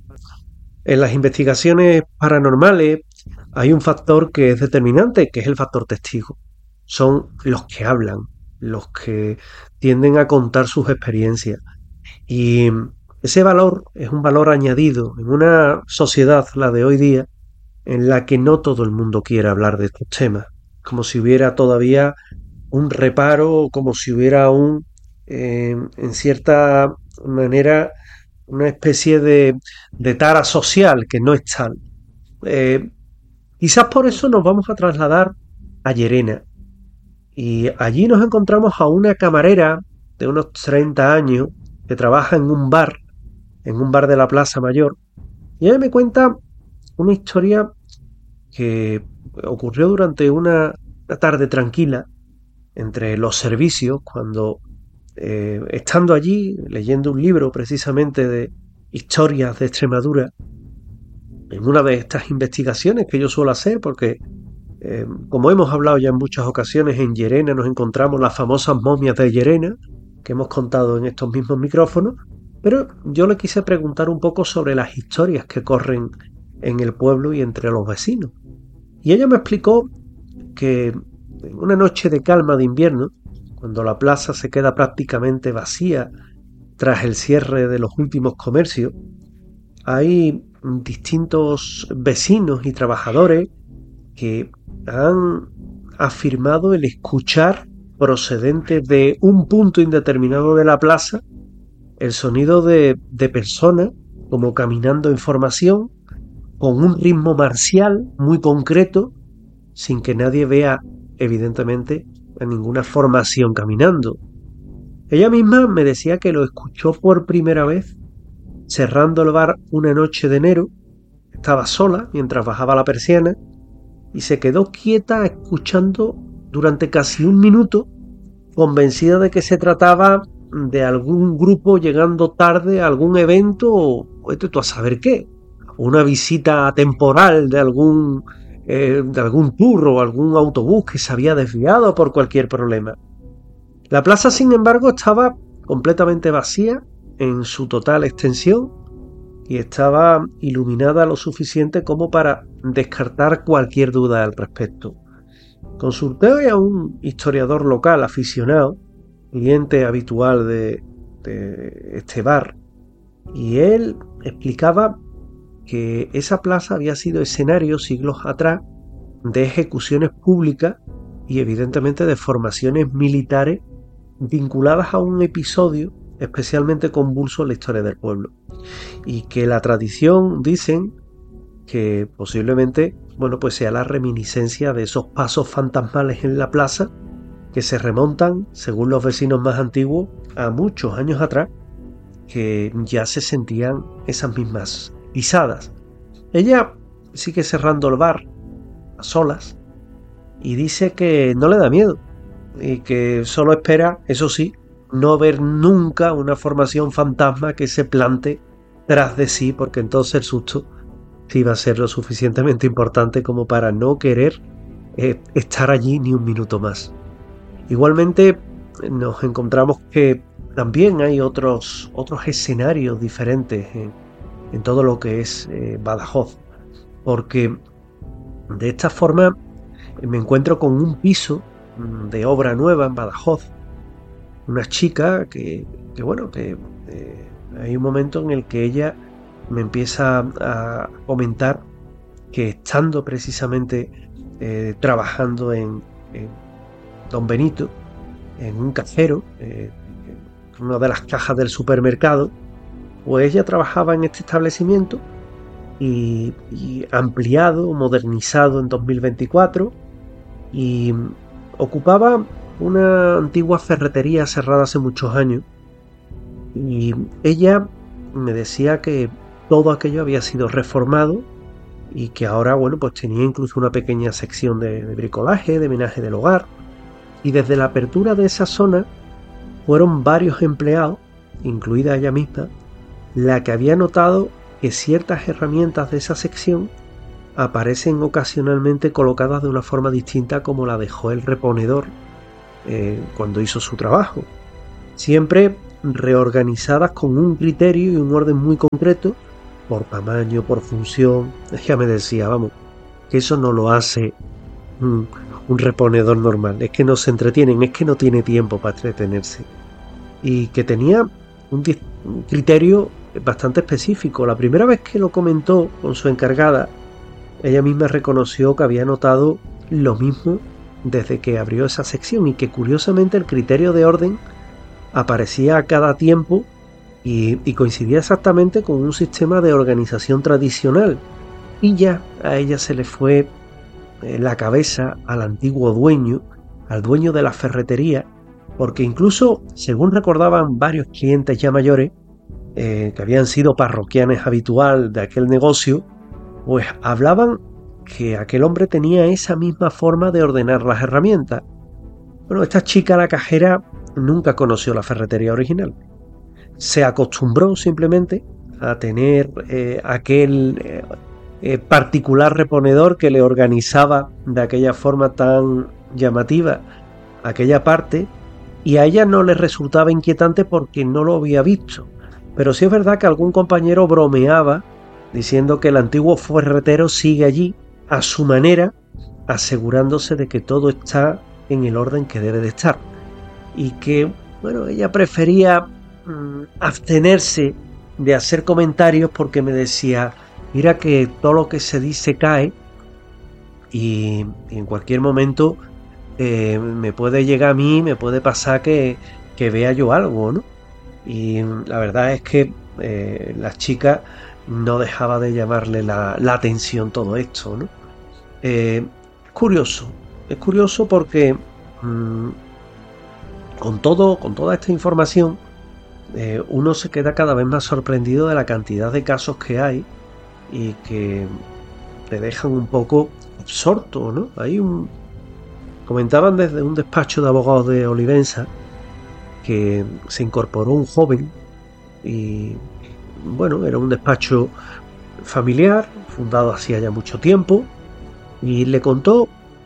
En las investigaciones paranormales hay un factor que es determinante, que es el factor testigo. Son los que hablan, los que tienden a contar sus experiencias. Y ese valor es un valor añadido en una sociedad, la de hoy día, en la que no todo el mundo quiere hablar de estos temas. Como si hubiera todavía un reparo, como si hubiera en cierta manera, una especie de tara social que no es tal. Eh, Quizás por eso nos vamos a trasladar a Llerena. Y allí nos encontramos a una camarera de unos 30 años que trabaja en un bar de la Plaza Mayor. Y ella me cuenta una historia que ocurrió durante una tarde tranquila entre los servicios, cuando estando allí leyendo un libro precisamente de historias de Extremadura, en una de estas investigaciones que yo suelo hacer, porque como hemos hablado ya en muchas ocasiones, en Llerena nos encontramos las famosas momias de Llerena, que hemos contado en estos mismos micrófonos, pero yo le quise preguntar un poco sobre las historias que corren en el pueblo y entre los vecinos. Y ella me explicó que en una noche de calma de invierno, cuando la plaza se queda prácticamente vacía tras el cierre de los últimos comercios, hay distintos vecinos y trabajadores que han afirmado el escuchar procedente de un punto indeterminado de la plaza el sonido de personas como caminando en formación con un ritmo marcial muy concreto sin que nadie vea evidentemente a ninguna formación caminando. Ella misma me decía que lo escuchó por primera vez cerrando el bar una noche de enero. Estaba sola mientras bajaba la persiana y se quedó quieta escuchando durante casi un minuto, convencida de que se trataba de algún grupo llegando tarde a algún evento o vete tú a saber qué, una visita temporal de algún tour o algún autobús que se había desviado por cualquier problema. La plaza, sin embargo, estaba completamente vacía en su total extensión y estaba iluminada lo suficiente como para descartar cualquier duda al respecto. Consulté a un historiador local aficionado, cliente habitual de este bar, y él explicaba que esa plaza había sido escenario siglos atrás de ejecuciones públicas y evidentemente de formaciones militares vinculadas a un episodio especialmente convulso en la historia del pueblo, y que la tradición dicen que posiblemente pues sea la reminiscencia de esos pasos fantasmales en la plaza que se remontan, según los vecinos más antiguos, a muchos años atrás, que ya se sentían esas mismas pisadas. Ella sigue cerrando el bar a solas y dice que no le da miedo y que solo espera, eso sí, no ver nunca una formación fantasma que se plante tras de sí, porque entonces el susto sí va a ser lo suficientemente importante como para no querer estar allí ni un minuto más. Igualmente nos encontramos que también hay otros escenarios diferentes en todo lo que es Badajoz, porque de esta forma me encuentro con un piso de obra nueva en Badajoz, una chica que hay un momento en el que ella me empieza a comentar que estando precisamente trabajando en Don Benito, en un cajero, en una de las cajas del supermercado, pues ella trabajaba en este establecimiento y ampliado, modernizado en 2024, y ocupaba una antigua ferretería cerrada hace muchos años, y ella me decía que todo aquello había sido reformado y que ahora pues tenía incluso una pequeña sección de bricolaje, de menaje del hogar, y desde la apertura de esa zona fueron varios empleados, incluida ella misma, la que había notado que ciertas herramientas de esa sección aparecen ocasionalmente colocadas de una forma distinta como la dejó el reponedor cuando hizo su trabajo, siempre reorganizadas con un criterio y un orden muy concreto, por tamaño, por función. Ella me decía, vamos, que eso no lo hace un reponedor normal, es que no se entretienen, es que no tiene tiempo para entretenerse. Y que tenía un criterio bastante específico. La primera vez que lo comentó con su encargada, ella misma reconoció que había notado lo mismo desde que abrió esa sección y que curiosamente el criterio de orden aparecía a cada tiempo y coincidía exactamente con un sistema de organización tradicional. Y ya a ella se le fue la cabeza al antiguo dueño, al dueño de la ferretería, porque incluso, según recordaban varios clientes ya mayores, que habían sido parroquianes habitual de aquel negocio, pues hablaban que aquel hombre tenía esa misma forma de ordenar las herramientas. Bueno, esta chica, la cajera, nunca conoció la ferretería original. Se acostumbró simplemente a tener aquel particular reponedor que le organizaba de aquella forma tan llamativa aquella parte, y a ella no le resultaba inquietante porque no lo había visto. Pero sí es verdad que algún compañero bromeaba diciendo que el antiguo ferretero sigue allí a su manera, asegurándose de que todo está en el orden que debe de estar, y que, bueno, ella prefería abstenerse de hacer comentarios porque me decía, mira que todo lo que se dice cae y en cualquier momento me puede llegar a mí, me puede pasar que vea yo algo, ¿no? Y la verdad es que la chica no dejaba de llamarle la atención todo esto, ¿no? Es curioso porque con toda esta información uno se queda cada vez más sorprendido de la cantidad de casos que hay y que te dejan un poco absorto, ¿no? Comentaban desde un despacho de abogados de Olivenza que se incorporó un joven y, bueno, era un despacho familiar fundado hacía ya mucho tiempo, y le contó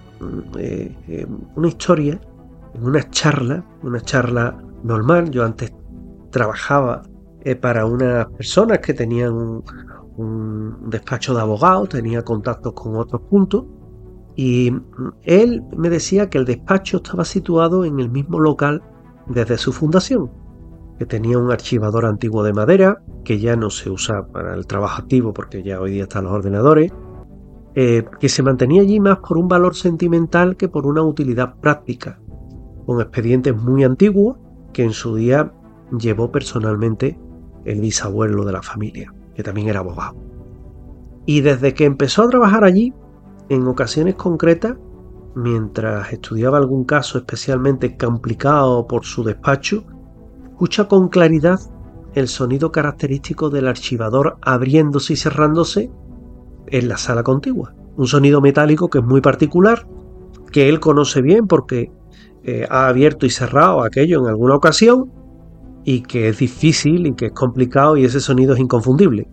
una historia en una charla normal. Yo antes trabajaba para unas personas que tenían un despacho de abogados, tenía contactos con otros puntos, y él me decía que el despacho estaba situado en el mismo local desde su fundación, que tenía un archivador antiguo de madera que ya no se usa para el trabajo activo porque ya hoy día están los ordenadores, que se mantenía allí más por un valor sentimental que por una utilidad práctica, con expedientes muy antiguos que en su día llevó personalmente el bisabuelo de la familia, que también era abogado. Y desde que empezó a trabajar allí, en ocasiones concretas, mientras estudiaba algún caso especialmente complicado por su despacho, escucha con claridad el sonido característico del archivador abriéndose y cerrándose en la sala contigua. Un sonido metálico que es muy particular, que él conoce bien porque ha abierto y cerrado aquello en alguna ocasión, y que es difícil y que es complicado, y ese sonido es inconfundible.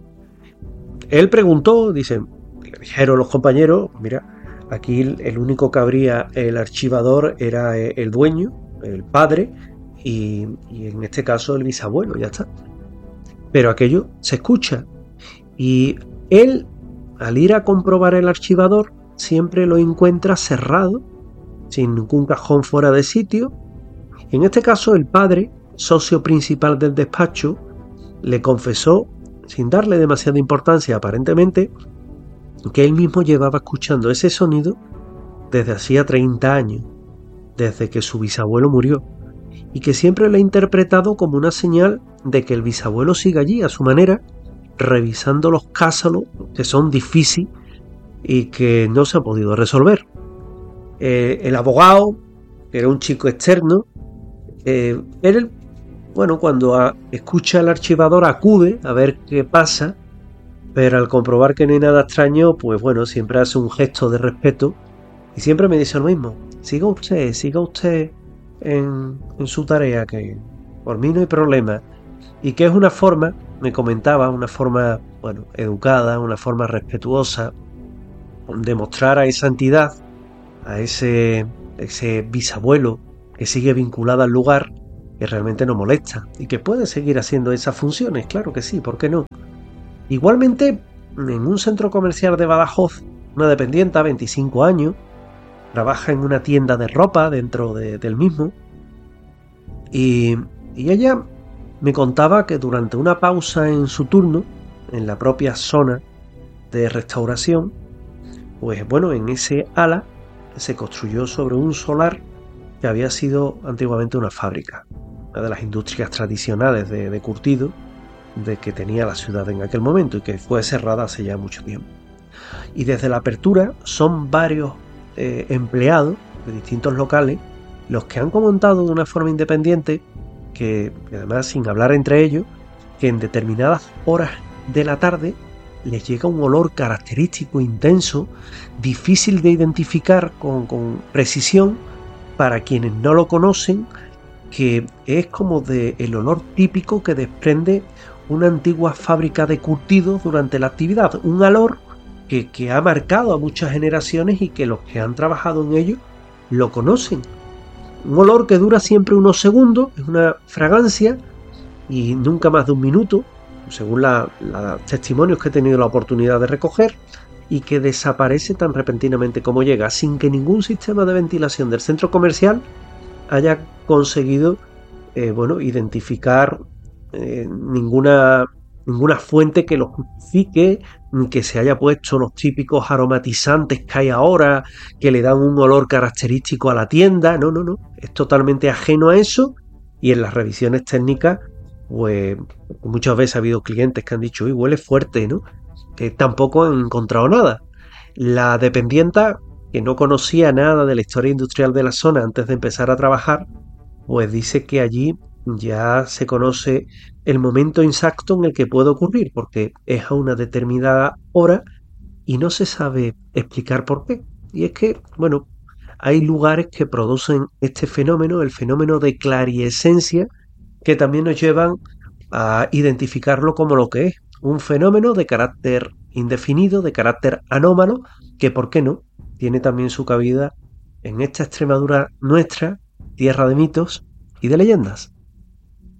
Él preguntó, le dijeron los compañeros, mira, aquí el único que abría el archivador era el dueño, el padre, y en este caso el bisabuelo, ya está. Pero aquello se escucha, y él, al ir a comprobar el archivador, siempre lo encuentra cerrado, sin ningún cajón fuera de sitio. En este caso el padre, socio principal del despacho, le confesó, sin darle demasiada importancia aparentemente, que él mismo llevaba escuchando ese sonido desde hacía 30 años, desde que su bisabuelo murió, y que siempre lo ha interpretado como una señal de que el bisabuelo sigue allí a su manera, revisando los casos que son difíciles y que no se han podido resolver. El abogado, que era un chico externo, él, bueno, cuando escucha el archivador acude a ver qué pasa, pero al comprobar que no hay nada extraño, pues bueno, siempre hace un gesto de respeto y siempre me dice lo mismo: siga usted en su tarea, que por mí no hay problema. Y que es una forma, me comentaba, una forma, bueno, educada, una forma respetuosa de mostrar a esa entidad, a ese bisabuelo que sigue vinculado al lugar, que realmente no molesta y que puede seguir haciendo esas funciones. Claro que sí, ¿por qué no? Igualmente, en un centro comercial de Badajoz, una dependienta, 25 años, trabaja en una tienda de ropa dentro del mismo, y, y ella me contaba que durante una pausa en su turno, en la propia zona de restauración, pues bueno, en ese ala se construyó sobre un solar que había sido antiguamente una fábrica, una de las industrias tradicionales de curtido de que tenía la ciudad en aquel momento y que fue cerrada hace ya mucho tiempo. Y desde la apertura son varios empleados de distintos locales los que han comentado de una forma independiente que además sin hablar entre ellos, que en determinadas horas de la tarde les llega un olor característico, intenso, difícil de identificar con precisión para quienes no lo conocen, que es como el olor típico que desprende una antigua fábrica de curtidos durante la actividad, un olor que ha marcado a muchas generaciones y que los que han trabajado en ello lo conocen. Un olor que dura siempre unos segundos, es una fragancia y nunca más de un minuto, según los testimonios que he tenido la oportunidad de recoger, y que desaparece tan repentinamente como llega, sin que ningún sistema de ventilación del centro comercial haya conseguido identificar ninguna fuente que lo justifique, ni que se haya puesto los típicos aromatizantes que hay ahora, que le dan un olor característico a la tienda. No, es totalmente ajeno a eso, y en las revisiones técnicas pues muchas veces ha habido clientes que han dicho, uy, huele fuerte, ¿no? Que tampoco han encontrado nada. La dependienta, que no conocía nada de la historia industrial de la zona antes de empezar a trabajar, pues dice que allí ya se conoce el momento exacto en el que puede ocurrir, porque es a una determinada hora y no se sabe explicar por qué. Y es que, bueno, hay lugares que producen este fenómeno, el fenómeno de clariescencia, que también nos llevan a identificarlo como lo que es, un fenómeno de carácter indefinido, de carácter anómalo, que, ¿por qué no?, tiene también su cabida en esta Extremadura nuestra, tierra de mitos y de leyendas.